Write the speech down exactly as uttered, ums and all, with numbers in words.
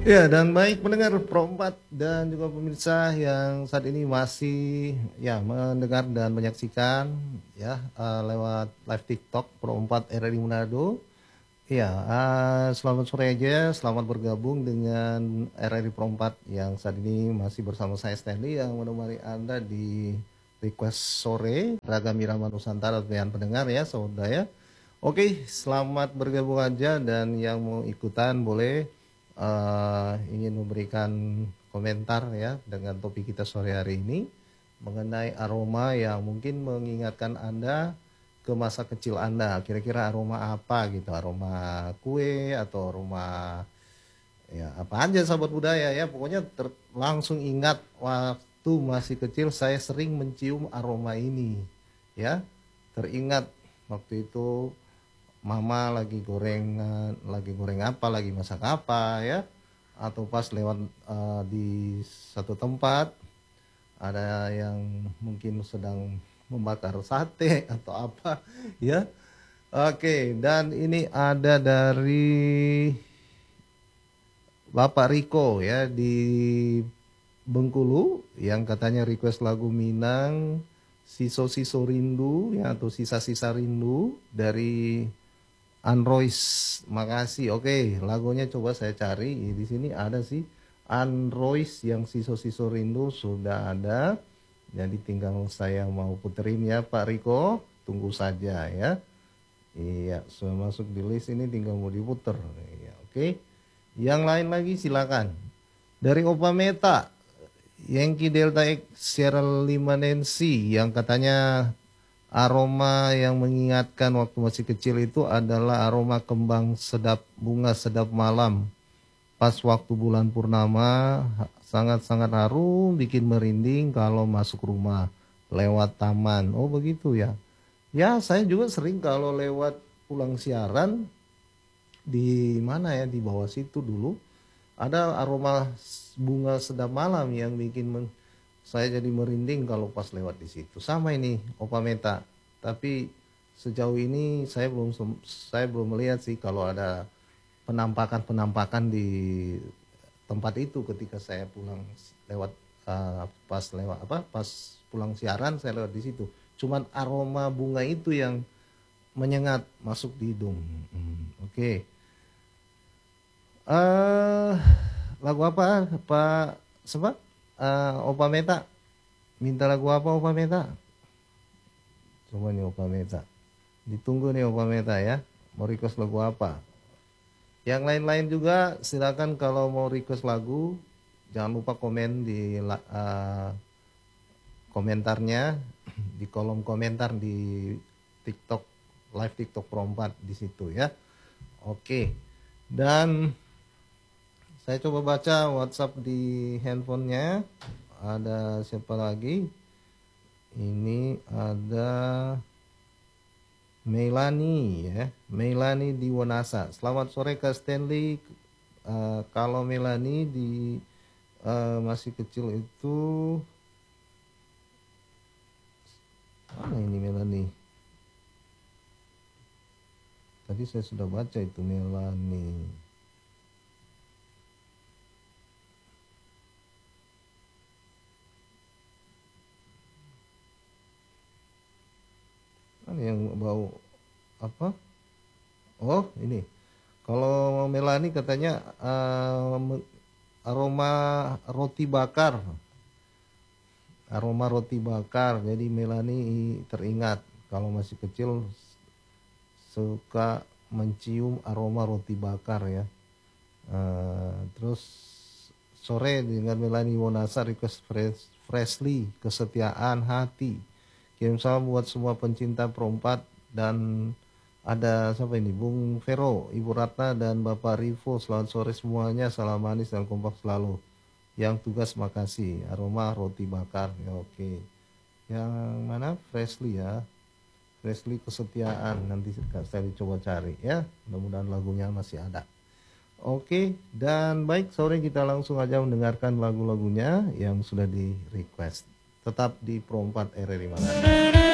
Ya, dan baik pendengar Pro empat dan juga pemirsa yang saat ini masih ya mendengar dan menyaksikan ya eh, lewat live TikTok Pro empat R R I Manado. Ya, eh, selamat sore aja, selamat bergabung dengan R R I Pro empat yang saat ini masih bersama saya Stanley yang menemani Anda di request sore Ragam Irama Nusantara dengan pendengar ya saudara ya. Oke, selamat bergabung aja dan yang mau ikutan boleh eh, ingin memberikan komentar ya dengan topik kita sore hari ini mengenai aroma yang mungkin mengingatkan Anda ke masa kecil Anda. Kira-kira aroma apa gitu? Aroma kue atau aroma ya apa aja sahabat budaya ya. Pokoknya ter- langsung ingat waktu masih kecil saya sering mencium aroma ini ya. Teringat waktu itu mama lagi goreng lagi goreng apa lagi masak apa ya atau pas lewat eh, di satu tempat ada yang mungkin sedang membakar sate atau apa ya. Oke, dan ini ada dari Bapak Riko ya di Bengkulu yang katanya request lagu Minang Siso-siso rindu ya atau sisa-sisa rindu dari Android. Makasih. Oke, lagunya coba saya cari. Di sini ada sih Android yang siso-siso rindu sudah ada. Jadi tinggal saya mau puterin ya Pak Riko. Tunggu saja ya. Iya, sudah masuk di list ini tinggal mau diputer. Iya, oke. Yang lain lagi silakan. Dari Opa Meta, Yankee Delta X Sierra lima Nancy yang katanya aroma yang mengingatkan waktu masih kecil itu adalah aroma kembang sedap, bunga sedap malam. Pas waktu bulan purnama sangat-sangat harum, bikin merinding kalau masuk rumah lewat taman. Oh begitu ya. Ya saya juga sering kalau lewat pulang siaran di mana ya di bawah situ dulu ada aroma bunga sedap malam yang bikin men- saya jadi merinding kalau pas lewat di situ. Sama ini Opa Meta. Tapi sejauh ini saya belum sem- saya belum melihat sih kalau ada penampakan-penampakan di tempat itu ketika saya pulang lewat eh, pas lewat apa pas pulang siaran saya lewat di situ. Cuman aroma bunga itu yang menyengat masuk di hidung. Hmm, Oke. Eh lagu apa Pak Sebab? Eh, Opa Meta. Minta lagu apa Opa Meta? Coba nih Opa Meta. Ditunggu nih Opa Meta ya. Mau request lagu apa? Yang lain-lain juga silakan kalau mau request lagu jangan lupa komen di uh, komentarnya di kolom komentar di TikTok live TikTok Pro empat di situ ya. Oke. Dan saya coba baca WhatsApp di handphonenya. Ada siapa lagi? Ini ada Melani ya, Melani di Wonasa. Selamat sore Kak Stanley. Uh, kalau Melani di uh, masih kecil itu mana ini Melani? Tadi saya sudah baca itu Melani. Mana yang bau apa? Oh ini. Kalau Melani katanya uh, aroma roti bakar. Aroma roti bakar. Jadi Melani teringat kalau masih kecil suka mencium aroma roti bakar ya. Uh, terus sore dengan Melani Wonasa request fresh, freshly kesetiaan hati. Kirim salam buat semua pencinta perempat dan ada siapa ini Bung Vero, Ibu Ratna dan Bapak Rivo. Selamat sore semuanya. Salam manis dan kompak selalu. Yang tugas makasih. Aroma roti bakar. Ya, oke. Yang mana? Freshly ya. Freshly kesetiaan. Nanti saya coba cari ya. Mudah-mudahan lagunya masih ada. Oke, dan baik sore kita langsung aja mendengarkan lagu-lagunya yang sudah di request. Tetap di Pro empat R R I Manado.